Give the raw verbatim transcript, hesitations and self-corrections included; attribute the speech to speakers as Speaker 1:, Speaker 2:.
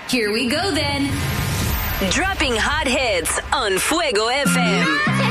Speaker 1: Here we go then.
Speaker 2: Dropping hot hits on Fuego F M.